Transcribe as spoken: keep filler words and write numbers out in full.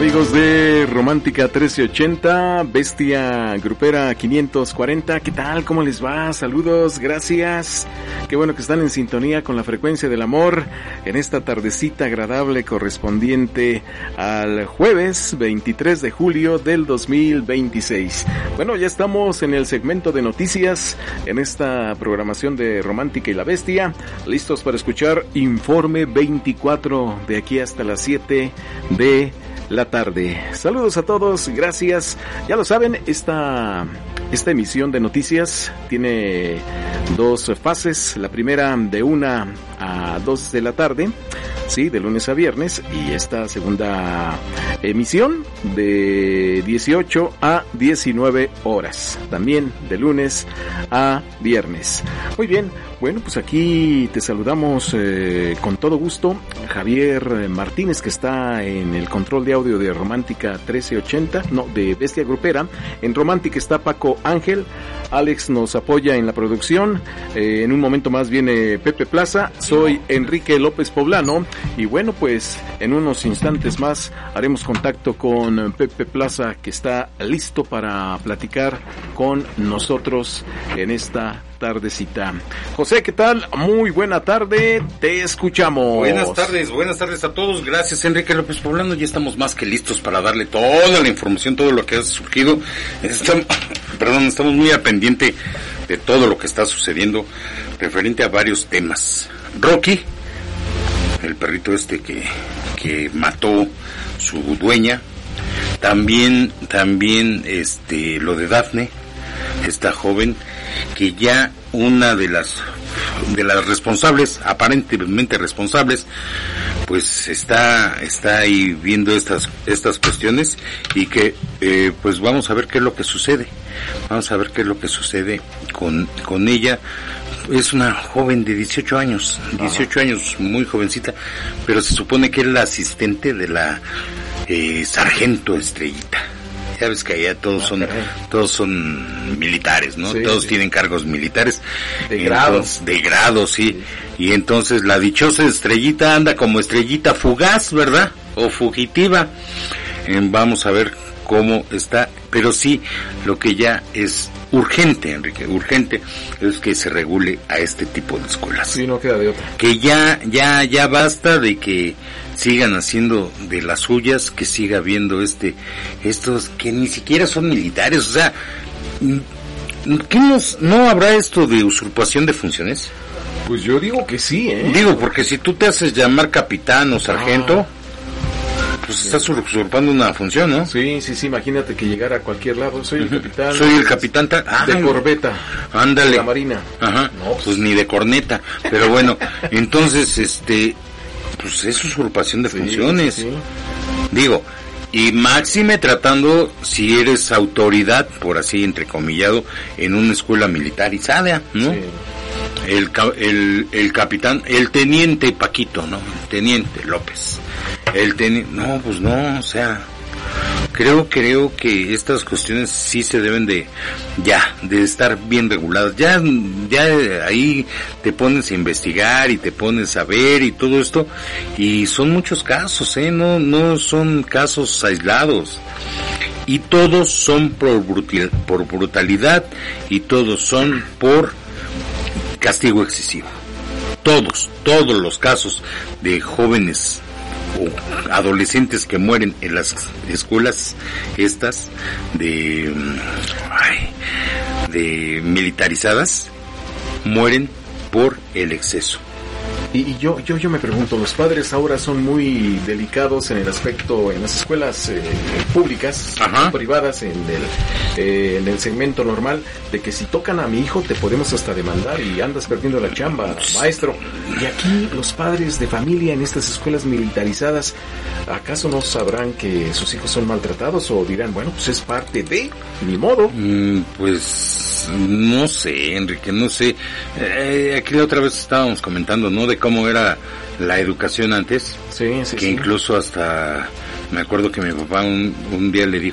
Amigos de Romántica trece ochenta, Bestia Grupera quinientos cuarenta, ¿qué tal? ¿Cómo les va? Saludos, gracias. Qué bueno que están en sintonía con la frecuencia del amor en esta tardecita agradable correspondiente al jueves veintitrés de julio del dos mil veintiséis. Bueno, ya estamos en el segmento de noticias en esta programación de Romántica y la Bestia, listos para escuchar Informe veinticuatro de aquí hasta las siete de la tarde. Saludos a todos, gracias. Ya lo saben, esta esta emisión de noticias tiene dos fases. La primera de una a dos de la tarde, sí, de lunes a viernes, y esta segunda emisión de dieciocho a diecinueve horas, también de lunes a viernes. Muy bien, bueno, pues aquí te saludamos eh, con todo gusto, Javier Martínez, que está en el control de audio de Romántica trece ochenta, no, de Bestia Grupera. En Romántica está Paco Ángel, Alex nos apoya en la producción, eh, en un momento más viene Pepe Plaza, soy Enrique López Poblano, y bueno, pues en unos instantes más haremos contacto con Pepe Plaza, que está listo para platicar con nosotros en esta tardecita. José, ¿qué tal? Muy buena tarde, te escuchamos. Buenas tardes, buenas tardes a todos. Gracias, Enrique López Poblano. Ya estamos más que listos para darle toda la información, todo lo que ha surgido. Estamos, perdón, estamos muy al pendiente de todo lo que está sucediendo referente a varios temas. Rocky, el perrito este que, que mató su dueña. También, también, este, lo de Dafne, esta joven, que ya una de las de las responsables, aparentemente responsables, pues está está ahí viendo estas estas cuestiones, y que eh, pues vamos a ver qué es lo que sucede. Vamos a ver qué es lo que sucede con con ella. Es una joven de dieciocho años, dieciocho Ajá. años, muy jovencita, pero se supone que es la asistente de la eh, sargento Estrellita. Ya ves que allá todos son todos son militares, ¿no? Sí, todos sí. tienen cargos militares. De grados. De grados, sí. sí. Y entonces la dichosa Estrellita anda como estrellita fugaz, ¿verdad? O fugitiva. Eh, vamos a ver cómo está. Pero sí, lo que ya es urgente, Enrique, urgente, es que se regule a este tipo de escuelas. Sí, no queda de otra. Que ya, ya, ya basta de que sigan haciendo de las suyas, que siga habiendo este, estos que ni siquiera son militares, o sea, ¿qué nos, no habrá esto de usurpación de funciones? Pues yo digo que sí, ¿eh? Digo, porque si tú te haces llamar capitán o sargento, ah. pues sí. estás usurpando una función, ¿no? Sí, sí, sí, imagínate que llegara a cualquier lado, soy el uh-huh. capitán. Soy el capitán ta- ah, de corbeta. Ándale. De la marina. Ajá, no, pues, pues ni de corneta, pero bueno, entonces, este, pues es usurpación de sí, funciones. Sí, sí. Digo, y máxime tratando si eres autoridad, por así entrecomillado, en una escuela militarizada, ¿no? Sí. El, el, el capitán, el teniente Paquito, ¿no? El teniente López. El teniente, no, pues no, o sea, creo, creo que estas cuestiones sí se deben de, ya, de estar bien reguladas. Ya, ya ahí te pones a investigar y te pones a ver y todo esto, y son muchos casos, ¿eh? No, no son casos aislados. Y todos son por brutal, por brutalidad, y todos son por castigo excesivo. Todos, todos los casos de jóvenes o adolescentes que mueren en las escuelas estas de ay, de militarizadas mueren por el exceso. Y, y yo, yo, yo me pregunto, los padres ahora son muy delicados en el aspecto, en las escuelas eh, públicas, privadas, en el, eh, en el segmento normal, de que si tocan a mi hijo te podemos hasta demandar y andas perdiendo la chamba, maestro. Y aquí los padres de familia en estas escuelas militarizadas, ¿acaso no sabrán que sus hijos son maltratados o dirán, bueno, pues es parte de, ni modo? Mm, pues no sé, Enrique, no sé. Eh, aquí la otra vez estábamos comentando, ¿no? De cómo era la educación antes, sí, sí, que sí. incluso hasta me acuerdo que mi papá un, un día le dijo